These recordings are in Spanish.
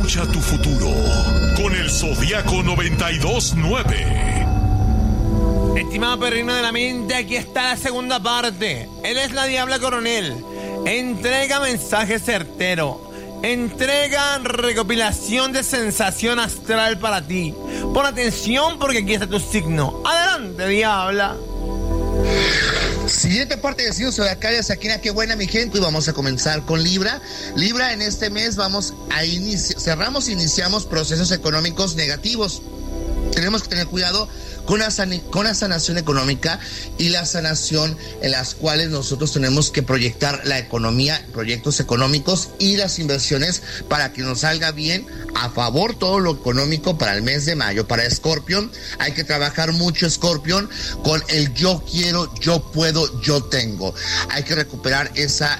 Escucha tu futuro con el Zodiaco 92.9. Estimado perrino de la mente, aquí está la segunda parte. Él es la Diabla Coronel. Entrega mensaje certero. Entrega recopilación de sensación astral para ti. Pon atención porque aquí está tu signo. Adelante, Diabla. Siguiente parte de signos zodiacales, aquí en Qué Buena, mi gente, y vamos a comenzar con Libra. Libra, en este mes vamos a iniciamos procesos económicos negativos. Tenemos que tener cuidado con la sanación económica y la sanación en las cuales nosotros tenemos que proyectar la economía, proyectos económicos y las inversiones para que nos salga bien a favor todo lo económico para el mes de mayo. Para Escorpión hay que trabajar mucho, Escorpión, con el yo quiero, yo puedo, yo tengo. Hay que recuperar esa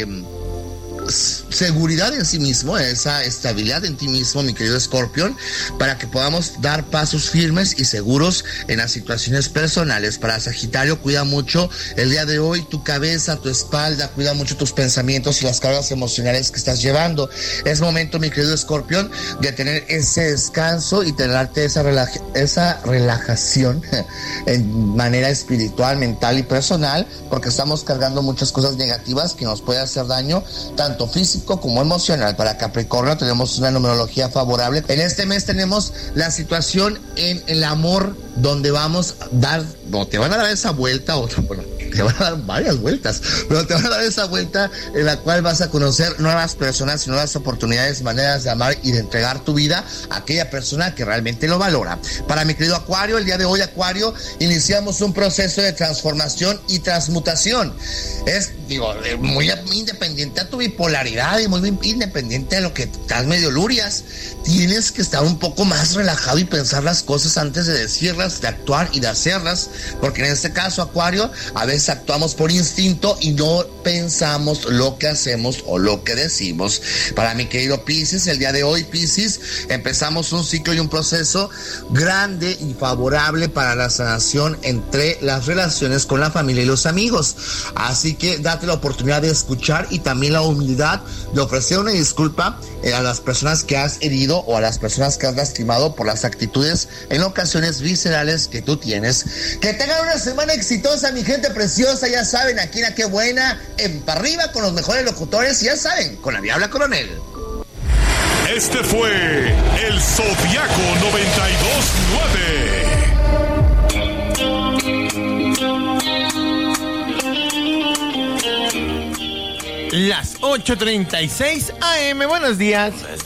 seguridad en sí mismo, esa estabilidad en ti mismo, mi querido Escorpión, para que podamos dar pasos firmes y seguros en las situaciones personales. Para Sagitario, cuida mucho el día de hoy tu cabeza, tu espalda, cuida mucho tus pensamientos y las cargas emocionales que estás llevando. Es momento, mi querido Escorpión, de tener ese descanso y tenerte esa relajación en manera espiritual, mental y personal, porque estamos cargando muchas cosas negativas que nos puede hacer daño, tanto físico como emocional. Para Capricornio tenemos una numerología favorable. En este mes tenemos la situación en el amor, donde vamos a dar, no, te van a dar esa vuelta, bueno, te van a dar varias vueltas, pero te van a dar esa vuelta en la cual vas a conocer nuevas personas y nuevas oportunidades, maneras de amar y de entregar tu vida a aquella persona que realmente lo valora. Para mi querido Acuario, el día de hoy, Acuario, iniciamos un proceso de transformación y transmutación. Es, muy independiente a tu bipolaridad y muy independiente a lo que estás medio lurias. Tienes que estar un poco más relajado y pensar las cosas antes de decirlas, de actuar y de hacerlas, porque en este caso, Acuario, a veces actuamos por instinto y no pensamos lo que hacemos o lo que decimos. Para mi querido Piscis, el día de hoy, Piscis, empezamos un ciclo y un proceso grande y favorable para la sanación entre las relaciones con la familia y los amigos. Así que date la oportunidad de escuchar y también la humildad de ofrecer una disculpa a las personas que has herido o a las personas que has lastimado por las actitudes en ocasiones viscerales que tú tienes. Que tengan una semana exitosa, mi gente preciosa. Ya saben, aquí en Qué Buena, en Pa' Arriba con los mejores locutores, y ya saben, con la Diabla Coronel. Este fue el Zodiaco 92.9. Las 8:36 AM. Buenos días.